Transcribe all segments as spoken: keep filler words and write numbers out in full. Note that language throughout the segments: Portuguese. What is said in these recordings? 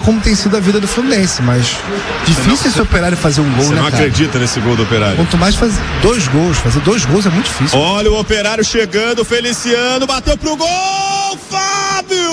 como tem sido a vida do Fluminense, mas difícil esse Operário fazer um gol, você né, não cara? acredita nesse gol do Operário. Quanto mais fazer dois gols, fazer dois gols é muito difícil. Olha o Operário chegando, Feliciano, bateu pro gol, Fábio!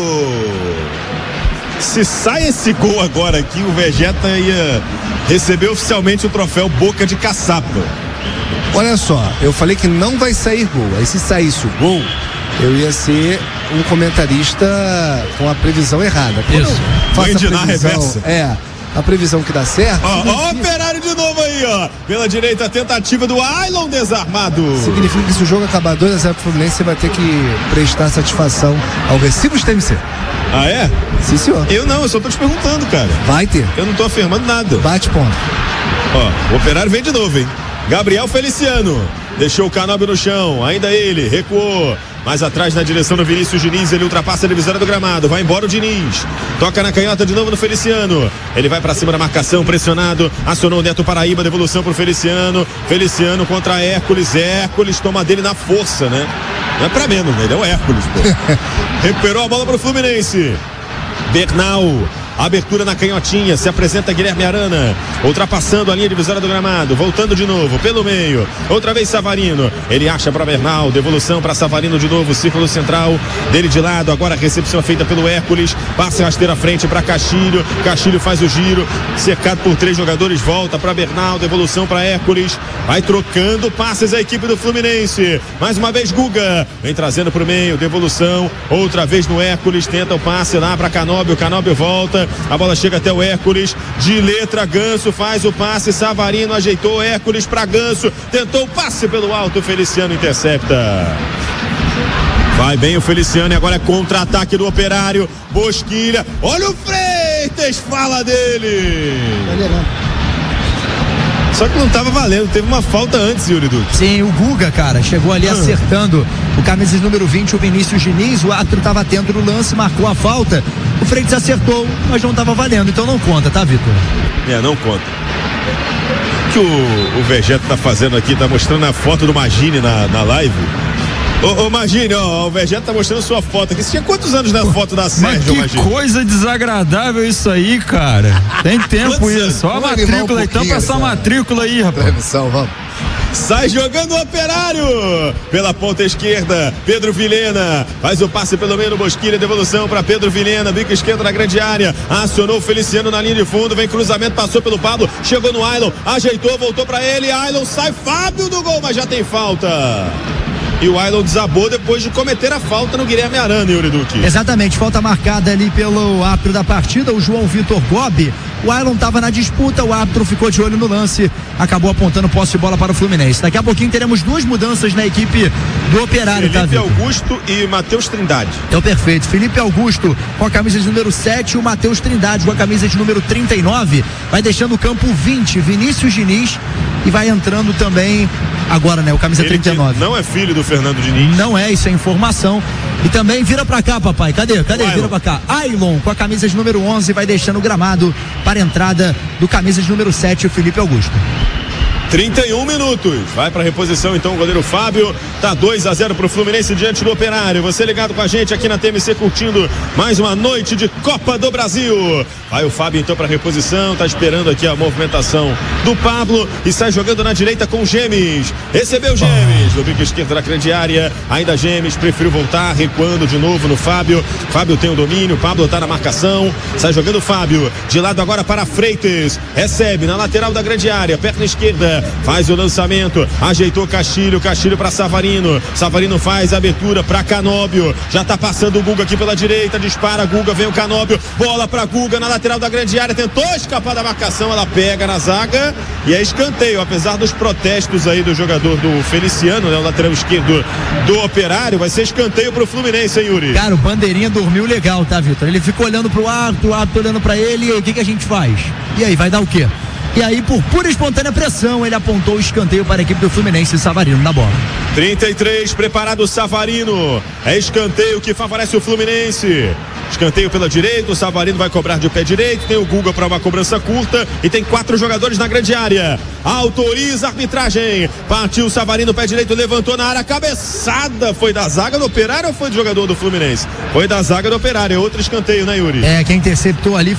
Se sai esse gol agora aqui, o Vegeta ia receber oficialmente o troféu Boca de Caçapa. Olha só, eu falei que não vai sair gol. Aí se saísse o gol, eu ia ser um comentarista com a previsão errada. Isso. Vai de na reversa. É, a previsão que dá certo. Ó, ó, o Operário de novo aí, ó. Pela direita, a tentativa do Ailon desarmado. Significa que se o jogo acabar dois a zero pro Fluminense, você vai ter que prestar satisfação ao Recife T M C. Ah, é? Sim, senhor. Eu não, eu só tô te perguntando, cara. Vai ter. Eu não tô afirmando nada. Bate ponto. Ó, o Operário vem de novo, hein? Gabriel Feliciano deixou o Canóbio no chão, ainda ele, recuou, mais atrás na direção do Vinícius Diniz, ele ultrapassa a divisória do gramado, vai embora o Diniz, toca na canhota de novo no Feliciano, ele vai pra cima da marcação, pressionado, acionou o Neto Paraíba, devolução pro Feliciano, Feliciano contra Hércules, Hércules toma dele na força, né? Não é pra menos, né? Ele é o Hércules, pô. Recuperou a bola pro Fluminense, Bernal, abertura na canhotinha, se apresenta Guilherme Arana, ultrapassando a linha divisória do gramado, voltando de novo, pelo meio, outra vez Savarino, ele acha para Bernal, devolução para Savarino de novo, círculo central, dele de lado, agora a recepção feita pelo Hércules, passa rasteira à frente para Castilho, Castilho faz o giro, cercado por três jogadores, volta para Bernal, devolução para Hércules, vai trocando passes a equipe do Fluminense, mais uma vez Guga, vem trazendo para o meio, devolução, outra vez no Hércules, tenta o passe lá para Canóbio, Canóbio volta, a bola chega até o Hércules, de letra Ganso faz o passe, Savarino ajeitou, Hércules para Ganso, tentou o passe pelo alto, Feliciano intercepta. Vai bem o Feliciano e agora é contra-ataque do Operário, Bosquilha, olha o Freitas, fala dele. Só que não tava valendo, teve uma falta antes, Yuri Duque. Sim, o Guga, cara, chegou ali ah. acertando o camisa número vinte, o Vinícius Diniz, o árbitro tava atento no lance, marcou a falta, o Freitas acertou, mas não tava valendo, então não conta, tá, Vitor? É, não conta. O que o, o Vegeta tá fazendo aqui, tá mostrando a foto do Magini na, na live. Ô, ô Magini, ó, o Vegeta tá mostrando sua foto aqui. Você tinha quantos anos na foto da Sérgio, Mas que Magini? coisa desagradável isso aí, cara. Tem tempo isso. Ó a matrícula, um então pra essa matrícula aí, rapaz. Transmissão, vamos. Sai jogando o Operário pela ponta esquerda, Pedro Vilhena faz o passe pelo meio no Bosquilha, devolução para Pedro Vilhena, bico esquerdo na grande área, acionou o Feliciano na linha de fundo, vem cruzamento, passou pelo Pablo, chegou no Ailon, ajeitou, voltou para ele, Ailon sai, Fábio do gol, mas já tem falta. E o Ailon desabou depois de cometer a falta no Guilherme Arana, Yuri Duque. Exatamente, falta marcada ali pelo árbitro da partida, o João Vitor Gobi. O Ailon estava na disputa, o árbitro ficou de olho no lance, acabou apontando posse de bola para o Fluminense. Daqui a pouquinho teremos duas mudanças na equipe do Operário, Felipe tá, Augusto e Matheus Trindade. É o perfeito. Felipe Augusto com a camisa de número sete, o Matheus Trindade com a camisa de número trinta e nove. Vai deixando o campo vinte, Vinícius Diniz, e vai entrando também agora, né, o camisa Ele trinta e nove. Não é filho do Fernando Diniz. Não é, isso é informação. E também vira pra cá, papai. Cadê? Cadê? Vira pra cá. Ailon com a camisa de número onze vai deixando o gramado para a entrada do camisa de número sete, o Felipe Augusto. trinta e um minutos, vai para reposição então o goleiro Fábio, tá dois a zero pro Fluminense diante do Operário. Você ligado com a gente aqui na T M C curtindo mais uma noite de Copa do Brasil. Vai o Fábio então para reposição, tá esperando aqui a movimentação do Pablo e sai jogando na direita com o Gemes. Recebeu o Gemes, no bico esquerdo da grande área, ainda Gemes preferiu voltar, recuando de novo no Fábio. Fábio tem o domínio, Pablo tá na marcação, sai jogando o Fábio, de lado agora para Freitas, recebe na lateral da grande área, perna esquerda, faz o lançamento, ajeitou Castilho, Castilho para Savarino, Savarino faz a abertura para Canóbio, já tá passando o Guga aqui pela direita, dispara Guga, vem o Canóbio, bola para Guga na lateral da grande área, tentou escapar da marcação, ela pega na zaga e é escanteio, apesar dos protestos aí do jogador do Feliciano, né, o lateral esquerdo do Operário, vai ser escanteio pro Fluminense, hein, Yuri? Cara, o Bandeirinha dormiu legal, tá, Vitor? Ele ficou olhando pro árbitro, o árbitro olhando pra ele, e aí, o que que a gente faz? E aí, vai dar o quê? E aí, por pura e espontânea pressão, ele apontou o escanteio para a equipe do Fluminense, Savarino na bola. trinta e três, preparado o Savarino. É escanteio que favorece o Fluminense. Escanteio pela direita, o Savarino vai cobrar de pé direito, tem o Guga para uma cobrança curta e tem quatro jogadores na grande área. Autoriza a arbitragem. Partiu o Savarino, pé direito, levantou na área, cabeçada. Foi da zaga do Operário ou foi do jogador do Fluminense? Foi da zaga do Operário, é outro escanteio, né, Yuri? É, quem interceptou ali